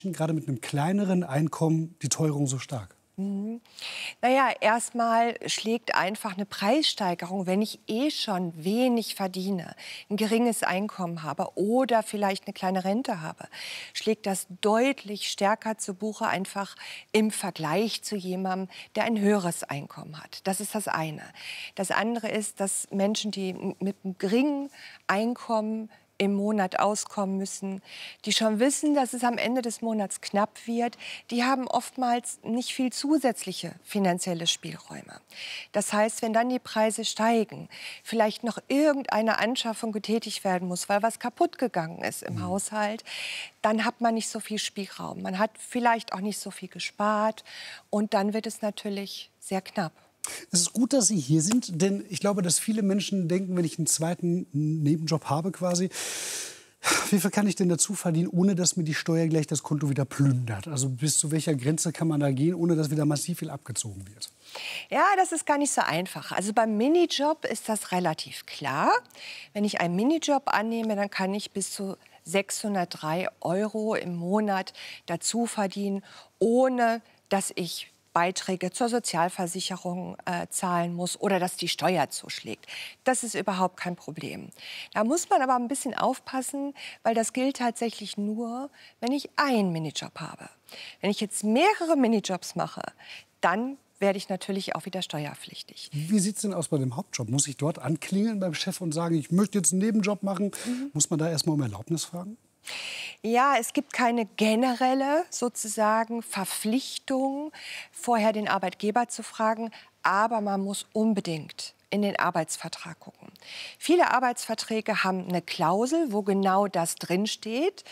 gerade mit einem kleineren Einkommen die Teuerung so stark? Naja, erstmal schlägt einfach eine Preissteigerung, wenn ich eh schon wenig verdiene, ein geringes Einkommen habe oder vielleicht eine kleine Rente habe, schlägt das deutlich stärker zu Buche, einfach im Vergleich zu jemandem, der ein höheres Einkommen hat. Das ist das eine. Das andere ist, dass Menschen, die mit einem geringen Einkommen im Monat auskommen müssen, die schon wissen, dass es am Ende des Monats knapp wird, die haben oftmals nicht viel zusätzliche finanzielle Spielräume. Das heißt, wenn dann die Preise steigen, vielleicht noch irgendeine Anschaffung getätigt werden muss, weil was kaputt gegangen ist im Haushalt, dann hat man nicht so viel Spielraum. Man hat vielleicht auch nicht so viel gespart und dann wird es natürlich sehr knapp. Es ist gut, dass Sie hier sind, denn ich glaube, dass viele Menschen denken, wenn ich einen zweiten Nebenjob habe quasi, wie viel kann ich denn dazu verdienen, ohne dass mir die Steuer gleich das Konto wieder plündert? Also bis zu welcher Grenze kann man da gehen, ohne dass wieder massiv viel abgezogen wird? Ja, das ist gar nicht so einfach. Also beim Minijob ist das relativ klar. Wenn ich einen Minijob annehme, dann kann ich bis zu 603 € im Monat dazu verdienen, ohne dass ich Beiträge zur Sozialversicherung zahlen muss oder dass die Steuer zuschlägt. Das ist überhaupt kein Problem. Da muss man aber ein bisschen aufpassen, weil das gilt tatsächlich nur, wenn ich einen Minijob habe. Wenn ich jetzt mehrere Minijobs mache, dann werde ich natürlich auch wieder steuerpflichtig. Wie sieht es denn aus bei dem Hauptjob? Muss ich dort anklingeln beim Chef und sagen, ich möchte jetzt einen Nebenjob machen? Muss man da erst mal um Erlaubnis fragen? Ja, es gibt keine generelle sozusagen Verpflichtung, vorher den Arbeitgeber zu fragen, aber man muss unbedingt in den Arbeitsvertrag gucken. Viele Arbeitsverträge haben eine Klausel, wo genau das drinsteht,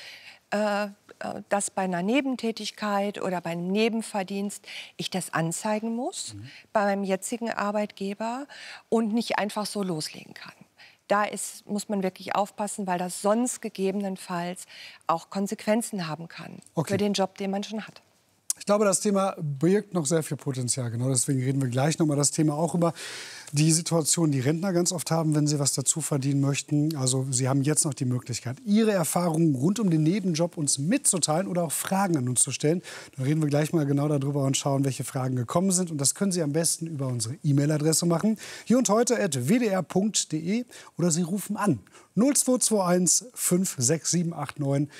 dass bei einer Nebentätigkeit oder beim Nebenverdienst ich das anzeigen muss beim jetzigen Arbeitgeber und nicht einfach so loslegen kann. Muss man wirklich aufpassen, weil das sonst gegebenenfalls auch Konsequenzen haben kann für den Job, den man schon hat. Ich glaube, das Thema birgt noch sehr viel Potenzial. Genau deswegen reden wir gleich noch mal das Thema auch über die Situation, die Rentner ganz oft haben, wenn sie was dazu verdienen möchten. Also Sie haben jetzt noch die Möglichkeit, Ihre Erfahrungen rund um den Nebenjob uns mitzuteilen oder auch Fragen an uns zu stellen. Dann reden wir gleich mal genau darüber und schauen, welche Fragen gekommen sind. Und das können Sie am besten über unsere E-Mail-Adresse machen. Hier und heute@wdr.de oder Sie rufen an. 0221 56789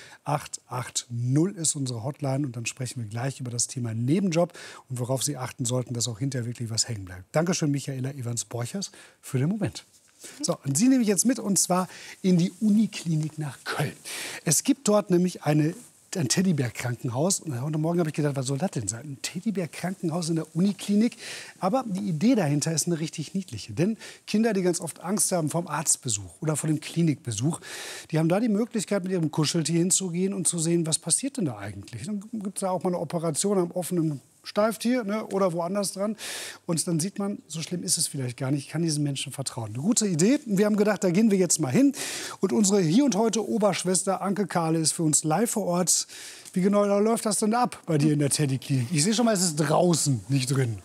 880 ist unsere Hotline. Und dann sprechen wir gleich über das Thema Nebenjob und worauf Sie achten sollten, dass auch hinterher wirklich was hängen bleibt. Dankeschön, Michaela Evans-Borchers, für den Moment. So, und Sie nehme ich jetzt mit, und zwar in die Uniklinik nach Köln. Es gibt dort nämlich ein Teddybär-Krankenhaus. Und heute Morgen habe ich gedacht, was soll das denn sein? Ein Teddybär-Krankenhaus in der Uniklinik. Aber die Idee dahinter ist eine richtig niedliche. Denn Kinder, die ganz oft Angst haben vom Arztbesuch oder vor dem Klinikbesuch, die haben da die Möglichkeit, mit ihrem Kuscheltier hinzugehen und zu sehen, was passiert denn da eigentlich. Dann gibt es da auch mal eine Operation am offenen Steiftier, ne, oder woanders dran. Und dann sieht man, so schlimm ist es vielleicht gar nicht. Ich kann diesen Menschen vertrauen. Eine gute Idee. Wir haben gedacht, da gehen wir jetzt mal hin. Und unsere Hier und Heute Oberschwester Anke Kahle ist für uns live vor Ort. Wie genau läuft das denn ab bei dir in der Teddyklinik? Ich sehe schon mal, es ist draußen, nicht drin.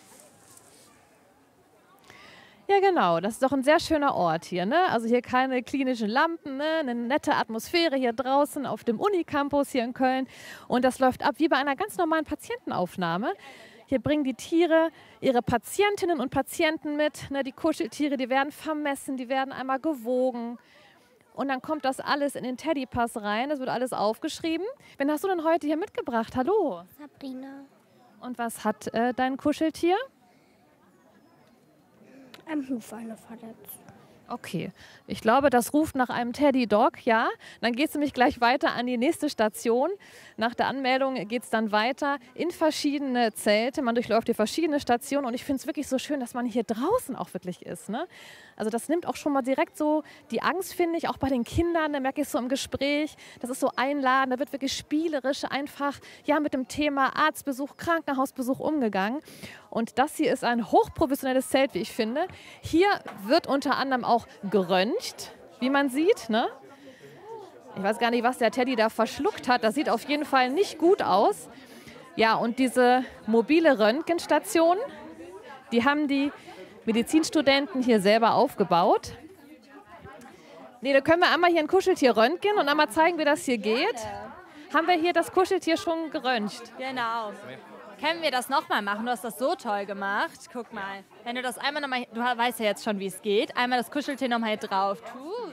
Ja, genau. Das ist doch ein sehr schöner Ort hier, ne? Also hier keine klinischen Lampen, ne? Eine nette Atmosphäre hier draußen auf dem Unicampus hier in Köln. Und das läuft ab wie bei einer ganz normalen Patientenaufnahme. Hier bringen die Tiere ihre Patientinnen und Patienten mit, ne? Die Kuscheltiere, die werden vermessen, die werden einmal gewogen. Und dann kommt das alles in den Teddypass rein. Das wird alles aufgeschrieben. Wen hast du denn heute hier mitgebracht? Hallo. Sabrina. Und was hat dein Kuscheltier? Am Huf eine Verletzung. Okay, ich glaube, das ruft nach einem Teddy Dog, ja. Dann geht es nämlich gleich weiter an die nächste Station. Nach der Anmeldung geht es dann weiter in verschiedene Zelte. Man durchläuft hier verschiedene Stationen und ich finde es wirklich so schön, dass man hier draußen auch wirklich ist, ne? Also das nimmt auch schon mal direkt so die Angst, finde ich, auch bei den Kindern. Da merke ich so im Gespräch, das ist so einladend, da wird wirklich spielerisch einfach ja, mit dem Thema Arztbesuch, Krankenhausbesuch umgegangen. Und das hier ist ein hochprofessionelles Zelt, wie ich finde. Hier wird unter anderem auch geröntgt, wie man sieht, ne? Ich weiß gar nicht, was der Teddy da verschluckt hat. Das sieht auf jeden Fall nicht gut aus. Ja, und diese mobile Röntgenstation, die haben die Medizinstudenten hier selber aufgebaut. Nee, da können wir einmal hier ein Kuscheltier röntgen und einmal zeigen, wie das hier geht. haben wir hier das Kuscheltier schon geröntgt. Genau. Können wir das nochmal machen? Du hast das so toll gemacht. Guck mal. Wenn du das einmal nochmal, du weißt ja jetzt schon, wie es geht. Einmal das Kuscheltier nochmal hier drauf tust.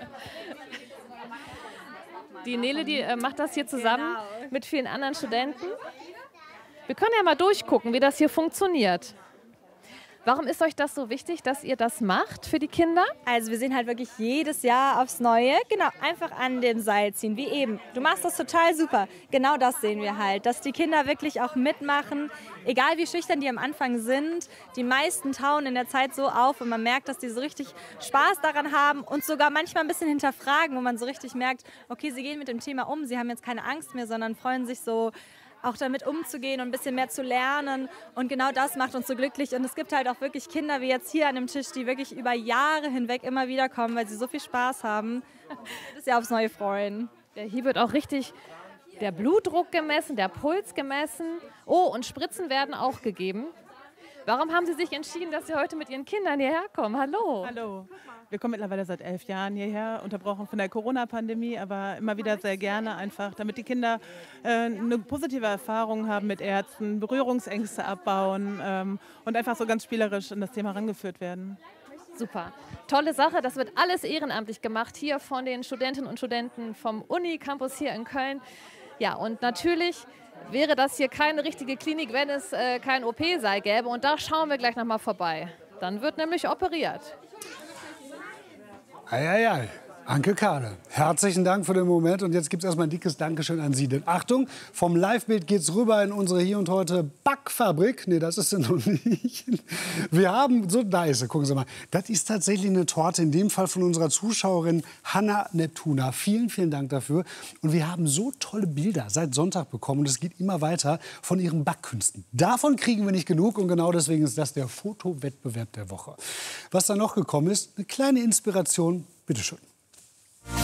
Die Nele, die macht das hier zusammen mit vielen anderen Studenten. Wir können ja mal durchgucken, wie das hier funktioniert. Warum ist euch das so wichtig, dass ihr das macht für die Kinder? Also wir sehen halt wirklich jedes Jahr aufs Neue, genau, einfach an dem Seil ziehen, wie eben. Du machst das total super. Genau das sehen wir halt, dass die Kinder wirklich auch mitmachen, egal wie schüchtern die am Anfang sind. Die meisten tauen in der Zeit so auf und man merkt, dass die so richtig Spaß daran haben und sogar manchmal ein bisschen hinterfragen, wo man so richtig merkt, okay, sie gehen mit dem Thema um, sie haben jetzt keine Angst mehr, sondern freuen sich so, auch damit umzugehen und ein bisschen mehr zu lernen. Und genau das macht uns so glücklich. Und es gibt halt auch wirklich Kinder wie jetzt hier an dem Tisch, die wirklich über Jahre hinweg immer wieder kommen, weil sie so viel Spaß haben. Das ja aufs Neue freuen. Ja, hier wird auch richtig der Blutdruck gemessen, der Puls gemessen. Oh, und Spritzen werden auch gegeben. Warum haben Sie sich entschieden, dass Sie heute mit Ihren Kindern hierher kommen? Hallo. Hallo. Wir kommen mittlerweile seit 11 Jahren hierher, unterbrochen von der Corona-Pandemie, aber immer wieder sehr gerne einfach, damit die Kinder eine positive Erfahrung haben mit Ärzten, Berührungsängste abbauen und einfach so ganz spielerisch an das Thema herangeführt werden. Super. Tolle Sache. Das wird alles ehrenamtlich gemacht hier von den Studentinnen und Studenten vom Uni-Campus hier in Köln. Ja, und natürlich wäre das hier keine richtige Klinik, wenn es kein OP-Saal gäbe. Und da schauen wir gleich nochmal vorbei. Dann wird nämlich operiert. Eieiei. Anke Kahle, herzlichen Dank für den Moment. Und jetzt gibt es erstmal ein dickes Dankeschön an Sie. Denn Achtung, vom Live-Bild geht es rüber in unsere Hier und Heute Backfabrik. Nee, das ist sie noch nicht. Wir haben, so da ist sie, gucken Sie mal. Das ist tatsächlich eine Torte, in dem Fall von unserer Zuschauerin Hanna Neptuna. Vielen, vielen Dank dafür. Und wir haben so tolle Bilder seit Sonntag bekommen. Und es geht immer weiter von ihren Backkünsten. Davon kriegen wir nicht genug. Und genau deswegen ist das der Fotowettbewerb der Woche. Was da noch gekommen ist, eine kleine Inspiration. Bitte schön.